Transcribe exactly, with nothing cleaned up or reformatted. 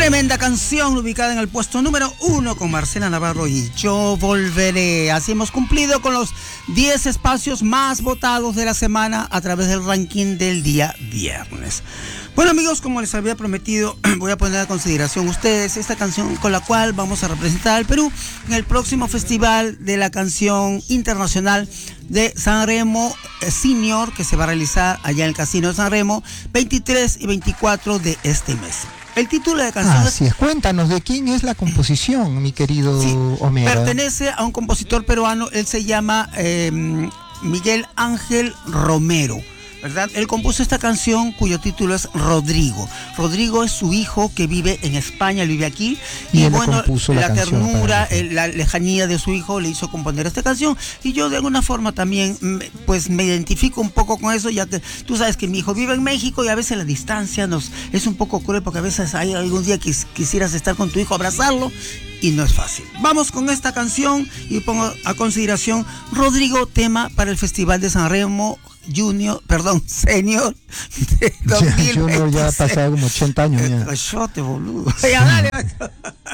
Tremenda canción ubicada en el puesto número uno con Marcela Navarro y Yo Volveré. Así hemos cumplido con los diez espacios más votados de la semana a través del ranking del día viernes. Bueno amigos, como les había prometido, voy a poner a consideración ustedes esta canción con la cual vamos a representar al Perú en el próximo Festival de la Canción Internacional de San Remo Senior, que se va a realizar allá en el Casino de San Remo, veintitrés y veinticuatro de este mes. El título de la canción... Así es, cuéntanos de quién es la composición, mi querido sí, Homero. Pertenece a un compositor peruano, él se llama eh, Miguel Ángel Romero, ¿verdad? Él compuso esta canción cuyo título es Rodrigo. Rodrigo es su hijo que vive en España, él vive aquí. Y, y él bueno, la, la ternura, para... el, la lejanía de su hijo le hizo componer esta canción. Y yo de alguna forma también, pues me identifico un poco con eso, ya que tú sabes que mi hijo vive en México y a veces la distancia nos es un poco cruel, porque a veces hay algún día que quisieras estar con tu hijo, abrazarlo, y no es fácil. Vamos con esta canción y pongo a consideración Rodrigo, tema para el Festival de San Remo Junior, perdón, Senior de dos mil veintiséis. Junior ya ha pasado como ochenta años. Ya. Cachote, boludo. Ya, dale.